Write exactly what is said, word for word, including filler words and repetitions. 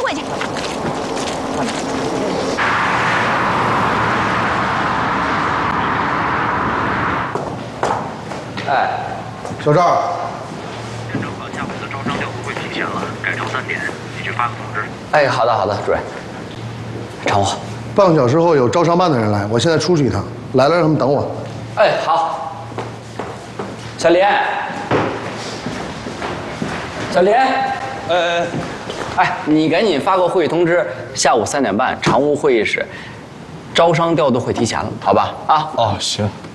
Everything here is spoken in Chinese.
回去。 哎， 小赵。 县政府下午的招商调度会提前了，改成三点，你去发个通知。 哎，好的好的，主任。常务， 半个小时后有招商办的人来，我现在出去一趟，来了让他们等我。 哎，好。小林，小林，呃，哎，你赶紧发个会议通知，下午三点半常务会议室，招商调度会提前了，好吧？啊。 哦，行。